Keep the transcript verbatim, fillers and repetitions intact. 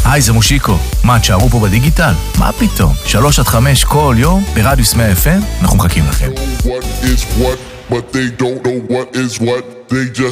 היי, זה מושיקו. מה, תשארו פה בדיגיטל? מה פתאום? שלוש עד חמש כל יום ברדיוס מאה אף אם, אנחנו מחכים לכם. What is what, but they don't know what is what. They just